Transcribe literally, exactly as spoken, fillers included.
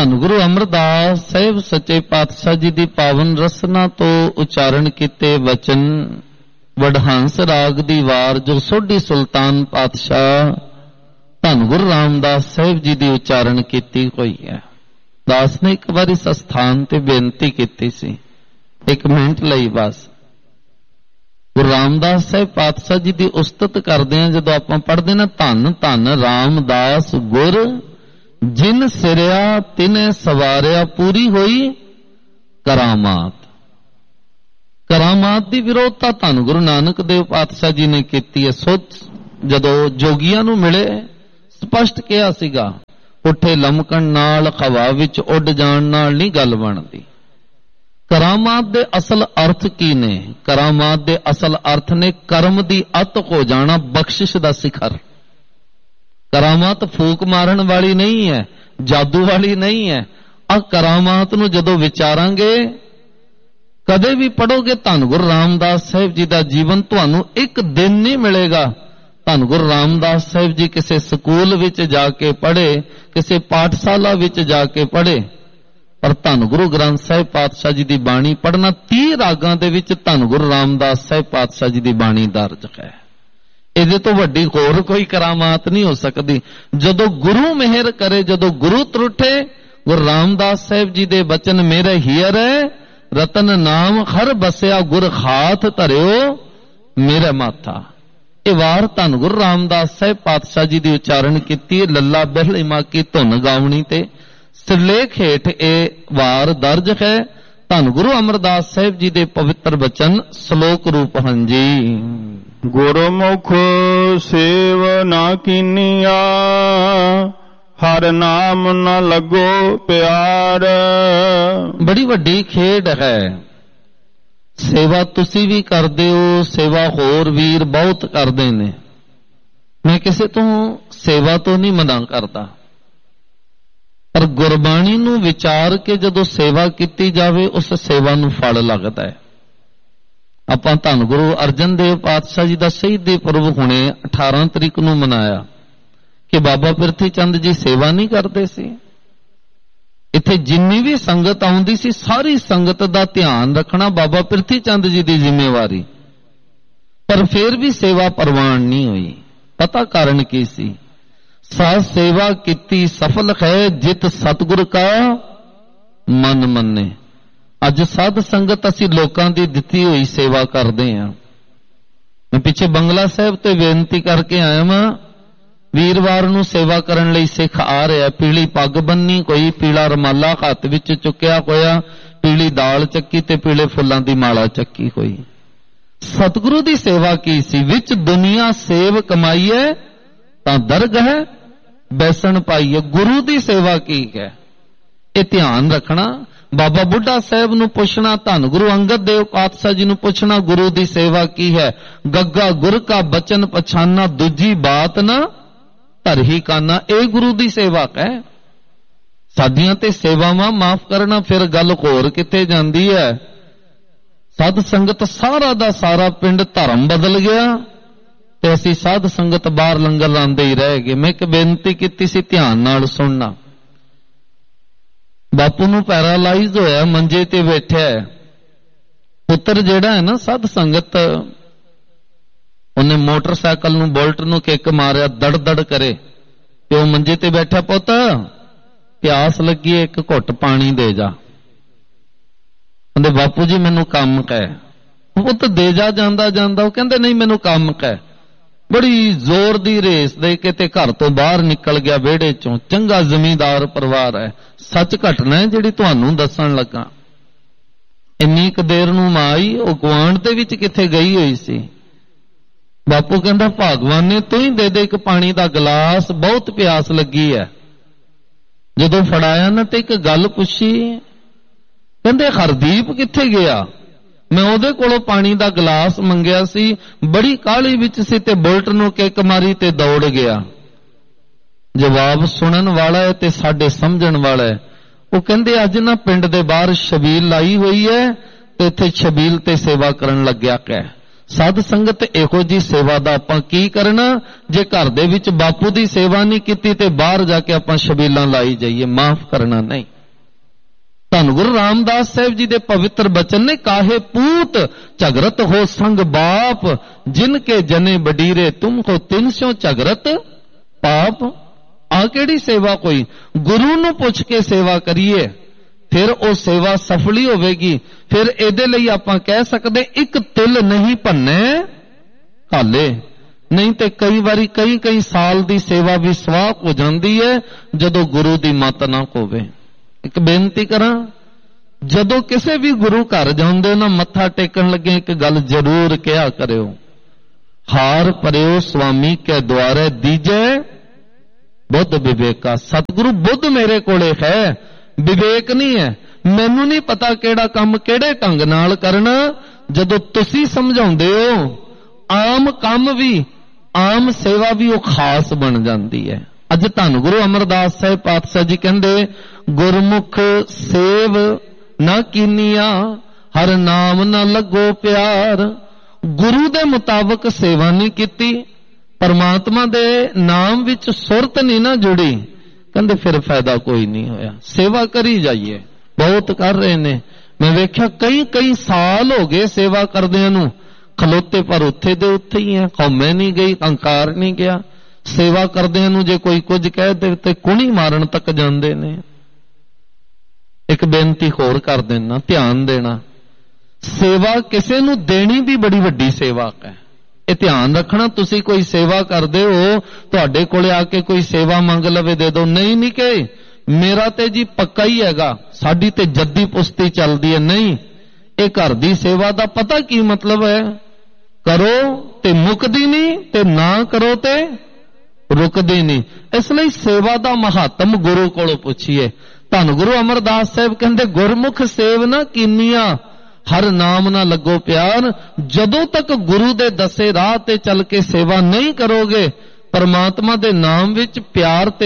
ਧੰਨ ਗੁਰੂ ਅਮਰਦਾਸ ਸਾਹਿਬ ਸੱਚੇ ਪਾਤਸ਼ਾਹ ਜੀ ਦੀ ਪਾਵਨ ਰਸਨਾ ਤੋਂ ਉਚਾਰਨ ਕੀਤੇ ਵਚਨ ਵਡਹੰਸ ਰਾਗ ਦੀ ਵਾਰ ਜੋ ਸੋਢੀ ਸੁਲਤਾਨ ਪਾਤਸ਼ਾਹ ਧੰਨ ਗੁਰੂ ਰਾਮਦਾਸ ਸਾਹਿਬ ਜੀ ਦੀ ਉਚਾਰਨ ਕੀਤੀ ਹੋਈ ਹੈ। ਦਾਸ ਨੇ ਇੱਕ ਵਾਰੀ ਇਸ ਸਥਾਨ ਤੇ ਬੇਨਤੀ ਕੀਤੀ ਸੀ, ਇੱਕ ਮਿੰਟ ਲਈ ਬਸ। ਗੁਰੂ ਰਾਮਦਾਸ ਸਾਹਿਬ ਪਾਤਸ਼ਾਹ ਜੀ ਦੀ ਉਸਤਤ ਕਰਦੇ ਹਾਂ ਜਦੋਂ ਆਪਾਂ ਪੜ੍ਹਦੇ ਨਾ, ਧੰਨ ਧੰਨ ਰਾਮਦਾਸ ਗੁਰ ਜਿਨ ਸਿਰਿਆ ਤਿਨੇ ਸਵਾਰਿਆ ਪੂਰੀ ਹੋਈ ਕਰਾਮਾਤ। ਕਰਾਮਾਤ ਦੀ ਵਿਰੋਧਤਾ ਧੰਨ ਗੁਰੂ ਨਾਨਕ ਦੇਵ ਪਾਤਸ਼ਾਹ ਜੀ ਨੇ ਕੀਤੀ ਹੈ। ਸੋ ਜਦੋਂ ਜੋਗੀਆਂ ਨੂੰ ਮਿਲੇ ਸਪਸ਼ਟ ਕਿਹਾ ਸੀਗਾ, ਉੱਠੇ ਲਮਕਣ ਨਾਲ ਹਵਾ ਵਿੱਚ ਉੱਡ ਜਾਣ ਨਾਲ ਨਹੀਂ ਗੱਲ ਬਣਦੀ। ਕਰਾਮਾਤ ਦੇ ਅਸਲ ਅਰਥ ਕੀ ਨੇ? ਕਰਾਮਾਤ ਦੇ ਅਸਲ ਅਰਥ ਨੇ ਕਰਮ ਦੀ ਅੱਤ ਹੋ ਜਾਣਾ, ਬਖਸ਼ਿਸ਼ ਦਾ ਸਿਖਰ। ਕਰਾਮਾਤ ਫੂਕ ਮਾਰਨ ਵਾਲੀ ਨਹੀਂ ਹੈ, ਜਾਦੂ ਵਾਲੀ ਨਹੀਂ ਹੈ। ਆ ਕਰਾਮਾਤ ਨੂੰ ਜਦੋਂ ਵਿਚਾਰਾਂਗੇ, ਕਦੇ ਵੀ ਪੜੋਗੇ ਧੰਨ ਗੁਰੂ ਰਾਮਦਾਸ ਸਾਹਿਬ ਜੀ ਦਾ ਜੀਵਨ, ਤੁਹਾਨੂੰ ਇੱਕ ਦਿਨ ਨਹੀਂ ਮਿਲੇਗਾ ਧੰਨ ਗੁਰੂ ਰਾਮਦਾਸ ਸਾਹਿਬ ਜੀ ਕਿਸੇ ਸਕੂਲ ਵਿੱਚ ਜਾ ਕੇ ਪੜ੍ਹੇ, ਕਿਸੇ ਪਾਠਸ਼ਾਲਾ ਵਿੱਚ ਜਾ ਕੇ ਪੜ੍ਹੇ, ਪਰ ਧੰਨ ਗੁਰੂ ਗ੍ਰੰਥ ਸਾਹਿਬ ਪਾਤਸ਼ਾਹ ਜੀ ਦੀ ਬਾਣੀ ਪੜ੍ਹਨਾ, ਤੀਹ ਰਾਗਾਂ ਦੇ ਵਿੱਚ ਧੰਨ ਗੁਰੂ ਰਾਮਦਾਸ ਸਾਹਿਬ ਪਾਤਸ਼ਾਹ ਜੀ ਦੀ ਬਾਣੀ ਦਰਜ ਹੈ। ਇਹਦੇ ਤੋਂ ਵੱਡੀ ਹੋਰ ਕੋਈ ਕਰਾਮਾਤ ਨਹੀਂ ਹੋ ਸਕਦੀ। ਜਦੋਂ ਗੁਰੂ ਮਿਹਰ ਕਰੇ, ਜਦੋਂ ਗੁਰੂ ਤਰੁੱਠੇ, ਗੁਰੂ ਰਾਮਦਾਸ ਸਾਹਿਬ ਜੀ ਦੇ ਬਚਨ ਮੇਰੇ ਹੀਅਰੈ ਰਤਨ ਨਾਮ ਹਰ ਬਸਿਆ ਗੁਰ ਖਾਤ ਧਰਿਓ ਮੇਰੇ ਮਾਥਾ। ਇਹ ਵਾਰ ਧੰਨ ਗੁਰੂ ਰਾਮਦਾਸ ਸਾਹਿਬ ਪਾਤਸ਼ਾਹ ਜੀ ਦੀ ਉਚਾਰਨ ਕੀਤੀ ਹੈ। ਲੱਲਾ ਬਹਿਲੇ ਮਾਕੀ ਧੁਨ ਗਾਵਣੀ ਤੇ ਸਿਰਲੇਖ ਹੇਠ ਇਹ ਵਾਰ ਦਰਜ ਹੈ। ਧੰਨ ਗੁਰੂ ਅਮਰਦਾਸ ਸਾਹਿਬ ਜੀ ਦੇ ਪਵਿੱਤਰ ਬਚਨ ਸ਼ਲੋਕ ਰੂਪ ਹਨ ਜੀ। ਗੁਰਮੁਖ ਸੇਵ ਨਾ ਕੀਨੀਆ ਹਰ ਨਾਮ ਨ ਲੱਗੋ ਪਿਆਰ। ਬੜੀ ਵੱਡੀ ਖੇਡ ਹੈ। ਸੇਵਾ ਤੁਸੀਂ ਵੀ ਕਰਦੇ ਹੋ, ਸੇਵਾ ਹੋਰ ਵੀਰ ਬਹੁਤ ਕਰਦੇ ਨੇ। ਮੈਂ ਕਿਸੇ ਤੋਂ ਸੇਵਾ ਤੋਂ ਨਹੀਂ ਮਨਾ ਕਰਦਾ, ਪਰ ਗੁਰਬਾਣੀ ਨੂੰ ਵਿਚਾਰ ਕੇ ਜਦੋਂ ਸੇਵਾ ਕੀਤੀ ਜਾਵੇ ਉਸ ਸੇਵਾ ਨੂੰ ਫਲ ਲੱਗਦਾ ਹੈ। ਆਪਾਂ ਧੰਨ ਗੁਰੂ ਅਰਜਨ ਦੇਵ ਪਾਤਸ਼ਾਹ ਜੀ ਦਾ ਸ਼ਹੀਦੀ ਪੁਰਬ ਹੁਣੇ ਅਠਾਰਾਂ ਤਰੀਕ ਨੂੰ ਮਨਾਇਆ ਕਿ ਬਾਬਾ ਪਿਰਥੀ ਚੰਦ ਜੀ ਸੇਵਾ ਨਹੀਂ ਕਰਦੇ ਸੀ। ਇੱਥੇ ਜਿੰਨੀ ਵੀ ਸੰਗਤ ਆਉਂਦੀ ਸੀ, ਸਾਰੀ ਸੰਗਤ ਦਾ ਧਿਆਨ ਰੱਖਣਾ ਬਾਬਾ ਪਿਰਥੀ ਚੰਦ ਜੀ ਦੀ ਜ਼ਿੰਮੇਵਾਰੀ, ਪਰ ਫਿਰ ਵੀ ਸੇਵਾ ਪ੍ਰਵਾਨ ਨਹੀਂ ਹੋਈ। ਪਤਾ ਕਾਰਨ ਕੀ ਸੀ? ਸਾਧ ਸੇਵਾ ਕੀਤੀ ਸਫਲ ਹੈ ਜਿਤ ਸਤਿਗੁਰ ਕਾ ਮਨ ਮੰਨੇ। ਅੱਜ ਸਾਧ ਸੰਗਤ ਅਸੀਂ ਲੋਕਾਂ ਦੀ ਦਿੱਤੀ ਹੋਈ ਸੇਵਾ ਕਰਦੇ ਹਾਂ। ਮੈਂ ਪਿੱਛੇ ਬੰਗਲਾ ਸਾਹਿਬ ਤੇ ਬੇਨਤੀ ਕਰਕੇ ਆਇਆ ਵਾਂ, ਵੀਰਵਾਰ ਨੂੰ ਸੇਵਾ ਕਰਨ ਲਈ ਸਿੱਖ ਆ ਰਿਹਾ, ਪੀਲੀ ਪੱਗ ਬੰਨੀ, ਕੋਈ ਪੀਲਾ ਰਮਾਲਾ ਹੱਥ ਵਿੱਚ ਚੁੱਕਿਆ ਹੋਇਆ, ਪੀਲੀ ਦਾਲ ਚੱਕੀ ਤੇ ਪੀਲੇ ਫੁੱਲਾਂ ਦੀ ਮਾਲਾ ਚੱਕੀ ਹੋਈ। ਸਤਿਗੁਰੂ ਦੀ ਸੇਵਾ ਕੀ ਸੀ? ਵਿੱਚ ਦੁਨੀਆ ਸੇਵ ਕਮਾਈਏ ਤਾਂ ਦਰਗਹ ਬੈਸਣ ਪਾਈਏ। ਗੁਰੂ ਦੀ ਸੇਵਾ ਕੀ ਹੈ? ਇਹ ਧਿਆਨ ਰੱਖਣਾ। ਬਾਬਾ ਬੁੱਢਾ ਸਾਹਿਬ ਨੂੰ ਪੁੱਛਣਾ, ਧੰਨ ਗੁਰੂ ਅੰਗਦ ਦੇਵ ਪਾਤਸ਼ਾਹ ਜੀ ਨੂੰ ਪੁੱਛਣਾ, ਗੁਰੂ ਦੀ ਸੇਵਾ ਕੀ ਹੈ? ਗੱਗਾ ਗੁਰ ਕਾ ਬਚਨ ਪਛਾਨਾ, ਦੂਜੀ ਬਾਤ ਨਾ ਧਰਹੀ ਕਾਨਾ। ਇਹ ਗੁਰੂ ਦੀ ਸੇਵਾ ਹੈ। ਸਾਡੀਆਂ ਤੇ ਸੇਵਾਵਾਂ ਮਾਫ ਕਰਨਾ, ਫਿਰ ਗੱਲ ਹੋਰ ਕਿੱਥੇ ਜਾਂਦੀ ਹੈ। ਸਾਧ ਸੰਗਤ ਸਾਰਾ ਦਾ ਸਾਰਾ ਪਿੰਡ ਧਰਮ ਬਦਲ ਗਿਆ ਤੇ ਅਸੀਂ ਸਾਧ ਸੰਗਤ ਬਾਹਰ ਲੰਗਰ ਲਾਉਂਦੇ ਹੀ ਰਹਿ ਗਏ। ਮੈਂ ਇੱਕ ਬੇਨਤੀ ਕੀਤੀ ਸੀ, ਧਿਆਨ ਨਾਲ ਸੁਣਨਾ। ਬਾਪੂ ਨੂੰ ਪੈਰਾਲਾਈਜ਼ ਹੋਇਆ, ਮੰਜੇ ਤੇ ਬੈਠਿਆ। ਪੁੱਤਰ ਜਿਹੜਾ ਹੈ ਨਾ, ਸਾਧ ਸੰਗਤ, ਉਹਨੇ ਮੋਟਰਸਾਈਕਲ ਨੂੰ ਬੁਲਟ ਨੂੰ ਕਿੱਕ ਮਾਰਿਆ, ਦੜ ਦੜ ਕਰੇ, ਤੇ ਉਹ ਮੰਜੇ ਤੇ ਬੈਠਾ। ਪੁੱਤ ਪਿਆਸ ਲੱਗੀ, ਇੱਕ ਘੁੱਟ ਪਾਣੀ ਦੇ ਜਾ। ਕਹਿੰਦੇ ਬਾਪੂ ਜੀ ਮੈਨੂੰ ਕੰਮ ਕਹਿ। ਪੁੱਤ ਦੇ ਜਾ। ਜਾਂਦਾ ਜਾਂਦਾ ਉਹ ਕਹਿੰਦੇ ਨਹੀਂ ਮੈਨੂੰ ਕੰਮ ਕਹਿ। ਬੜੀ ਜ਼ੋਰ ਦੀ ਰੇਸ ਦੇ ਕੇ ਤੇ ਘਰ ਤੋਂ ਬਾਹਰ ਨਿਕਲ ਗਿਆ ਵਿਹੜੇ ਚੋਂ। ਚੰਗਾ ਜ਼ਮੀਂਦਾਰ ਪਰਿਵਾਰ ਹੈ। ਸੱਚ ਘਟਨਾ ਹੈ ਜਿਹੜੀ ਤੁਹਾਨੂੰ ਦੱਸਣ ਲੱਗਾ। ਇੰਨੀ ਕੁ ਦੇਰ ਨੂੰ ਮਾਂ ਆਈ, ਉਹ ਗੁਆਂਢ ਦੇ ਵਿੱਚ ਕਿੱਥੇ ਗਈ ਹੋਈ ਸੀ। ਬਾਪੂ ਕਹਿੰਦਾ ਭਗਵਾਨ ਨੇ ਤੂੰ ਹੀ ਦੇ ਦੇ ਇੱਕ ਪਾਣੀ ਦਾ ਗਲਾਸ, ਬਹੁਤ ਪਿਆਸ ਲੱਗੀ ਹੈ। ਜਦੋਂ ਫੜਾਇਆ ਨਾ ਤੇ ਇੱਕ ਗੱਲ ਪੁੱਛੀ, ਕਹਿੰਦੇ ਹਰਦੀਪ ਕਿੱਥੇ ਗਿਆ? ਮੈਂ ਉਹਦੇ ਕੋਲੋਂ ਪਾਣੀ ਦਾ ਗਲਾਸ ਮੰਗਿਆ ਸੀ, ਬੜੀ ਕਾਹਲੀ ਵਿੱਚ ਸੀ ਤੇ ਬੁਲਟ ਨੂੰ ਕਿੱਕ ਮਾਰੀ ਤੇ ਦੌੜ ਗਿਆ। ਜਵਾਬ ਸੁਣਨ ਵਾਲਾ ਹੈ ਤੇ ਸਾਡੇ ਸਮਝਣ ਵਾਲਾ ਹੈ। ਉਹ ਕਹਿੰਦੇ ਅੱਜ ਨਾ ਪਿੰਡ ਦੇ ਬਾਹਰ ਛਬੀਲ ਲਾਈ ਹੋਈ ਹੈ ਤੇ ਇੱਥੇ ਛਬੀਲ ਤੇ ਸੇਵਾ ਕਰਨ ਲੱਗਿਆ ਕਹਿ। ਸਾਧ ਸੰਗਤ ਇਹੋ ਜੀ ਸੇਵਾ ਦਾ ਆਪਾਂ ਕੀ ਕਰਨਾ? ਜੇ ਘਰ ਦੇ ਵਿੱਚ ਬਾਪੂ ਦੀ ਸੇਵਾ ਨਹੀਂ ਕੀਤੀ ਤੇ ਬਾਹਰ ਜਾ ਕੇ ਆਪਾਂ ਛਬੀਲਾਂ ਲਾਈ ਜਾਈਏ। ਮਾਫ ਕਰਨਾ ਨਹੀਂ। ਧੰਨ ਗੁਰੂ ਰਾਮਦਾਸ ਸਾਹਿਬ ਜੀ ਦੇ ਪਵਿੱਤਰ ਬਚਨ ਨੇ, ਕਾਹੇ ਪੂਤ ਝਗਰਤ ਹੋ ਸੰਗ ਬਾਪ, ਜਿਨ ਕੇ ਜਨੇ ਬਡੀਰੇ ਤੁਮ ਹੋ ਤਿਨ ਸਿਓ ਝਗਰਤ ਪਾਪ। ਆ ਕਿਹੜੀ ਸੇਵਾ ਕੋਈ? ਗੁਰੂ ਨੂੰ ਪੁੱਛ ਕੇ ਸੇਵਾ ਕਰੀਏ, ਫਿਰ ਉਹ ਸੇਵਾ ਸਫਲੀ ਹੋਵੇਗੀ। ਫਿਰ ਇਹਦੇ ਲਈ ਆਪਾਂ ਕਹਿ ਸਕਦੇ ਇੱਕ ਤਿਲ ਨਹੀਂ ਭੰਨੇ ਕਾਲੇ। ਨਹੀਂ ਤੇ ਕਈ ਵਾਰੀ ਕਈ ਕਈ ਸਾਲ ਦੀ ਸੇਵਾ ਵੀ ਸਵਾਹ ਹੋ ਜਾਂਦੀ ਹੈ ਜਦੋਂ ਗੁਰੂ ਦੀ ਮੱਤ ਨਾ ਹੋਵੇ। ਇੱਕ ਬੇਨਤੀ ਕਰਾਂ, ਜਦੋਂ ਕਿਸੇ ਵੀ ਗੁਰੂ ਘਰ ਜਾਂਦੇ ਨਾ, ਮੱਥਾ ਟੇਕਣ ਲੱਗੇ ਇੱਕ ਗੱਲ ਜ਼ਰੂਰ ਕਿਹਾ ਕਰਿਓ, ਹਾਰ ਭਰਿਓ ਸੁਆਮੀ ਕੇ ਦੁਆਰੇ ਦੀਜੇ ਬੁੱਧ ਵਿਵੇਕਾ। ਸਤਿਗੁਰੂ ਬੁੱਧ ਮੇਰੇ ਕੋਲੇ ਹੈ, ਵਿਵੇਕ ਨਹੀਂ ਹੈ। ਮੈਨੂੰ ਨਹੀਂ ਪਤਾ ਕਿਹੜਾ ਕੰਮ ਕਿਹੜੇ ਢੰਗ ਨਾਲ ਕਰਨਾ। ਜਦੋਂ ਤੁਸੀਂ ਸਮਝਾਉਂਦੇ ਹੋ, ਆਮ ਕੰਮ ਵੀ, ਆਮ ਸੇਵਾ ਵੀ ਉਹ ਖਾਸ ਬਣ ਜਾਂਦੀ ਹੈ। ਅੱਜ ਧੰਨ ਗੁਰੂ ਅਮਰਦਾਸ ਸਾਹਿਬ ਪਾਤਸ਼ਾਹ ਜੀ ਕਹਿੰਦੇ, ਗੁਰਮੁਖ ਸੇਵ ਨਾ ਕੀਨੀਆ, ਹਰ ਨਾਮ ਨਾ ਲੱਗੋ ਪਿਆਰ। ਗੁਰੂ ਦੇ ਮੁਤਾਬਕ ਸੇਵਾ ਨਹੀਂ ਕੀਤੀ, ਪਰਮਾਤਮਾ ਦੇ ਨਾਮ ਵਿੱਚ ਸੁਰਤ ਨਹੀਂ ਨਾ ਜੁੜੀ, ਕਹਿੰਦੇ ਫਿਰ ਫਾਇਦਾ ਕੋਈ ਨਹੀਂ ਹੋਇਆ। ਸੇਵਾ ਕਰੀ ਜਾਈਏ, ਬਹੁਤ ਕਰ ਰਹੇ ਨੇ। ਮੈਂ ਵੇਖਿਆ ਕਈ ਕਈ ਸਾਲ ਹੋ ਗਏ ਸੇਵਾ ਕਰਦਿਆਂ ਨੂੰ, ਖਲੋਤੇ ਪਰ ਉੱਥੇ ਦੇ ਉੱਥੇ ਹੀ ਹੈ, ਕੌਮੇ ਨਹੀਂ ਗਈ, ਅੰਕਾਰ ਨਹੀਂ ਗਿਆ। ਸੇਵਾ ਕਰਦਿਆਂ ਨੂੰ ਜੇ ਕੋਈ ਕੁਝ ਕਹਿ ਦੇ ਤੇ ਕੁਣੀ ਮਾਰਨ ਤੱਕ ਜਾਂਦੇ ਨੇ। ਇੱਕ ਬੇਨਤੀ ਹੋਰ ਕਰ ਦੇਣਾ, ਧਿਆਨ ਦੇਣਾ, ਸੇਵਾ ਕਿਸੇ ਨੂੰ ਦੇਣੀ ਵੀ ਬੜੀ ਵੱਡੀ ਸੇਵਾ ਹੈ। ਇਹ ਧਿਆਨ ਰੱਖਣਾ। ਤੁਸੀਂ ਕੋਈ ਸੇਵਾ ਕਰਦੇ ਹੋ, ਤੁਹਾਡੇ ਕੋਲੇ ਆ ਕੇ ਕੋਈ ਸੇਵਾ ਮੰਗ ਲਵੇ ਦੇ ਦੋ, ਨਹੀਂ ਨਹੀਂ ਕਹੇ ਮੇਰਾ ਤੇ ਜੀ ਪੱਕਾ ਹੀ ਹੈਗਾ, ਸਾਡੀ ਤੇ ਜੱਦੀ ਪੁਸ਼ਤੀ ਚੱਲਦੀ ਹੈ। ਨਹੀਂ, ਇਹ ਘਰ ਦੀ ਸੇਵਾ ਦਾ ਪਤਾ ਕੀ ਮਤਲਬ ਹੈ? ਕਰੋ ਤੇ ਮੁੱਕਦੀ ਨਹੀਂ, ਤੇ ਨਾ ਕਰੋ ਤੇ ਰੁਕਦੀ ਨਹੀਂ। ਇਸ ਲਈ ਸੇਵਾ ਦਾ ਮਹੱਤਮ ਗੁਰੂ ਕੋਲੋਂ ਪੁੱਛੀਏ। ਧੰਨ ਗੁਰੂ ਅਮਰਦਾਸ ਸਾਹਿਬ ਕਹਿੰਦੇ, ਗੁਰਮੁਖ ਸੇਵ ਨਾ ਕੀਨੀਆਂ, ਹਰ ਨਾਮ ਨਾ ਲੱਗੋ ਪਿਆਰ। ਜਦੋਂ ਤੱਕ ਗੁਰੂ ਦੇ ਦੱਸੇ ਰਾਹ ਤੇ ਚੱਲ ਕੇ ਸੇਵਾ ਨਹੀਂ ਕਰੋਗੇ, ਪਰਮਾਤਮਾ ਦੇ ਨਾਮ ਵਿੱਚ ਪਿਆਰ ਤੇ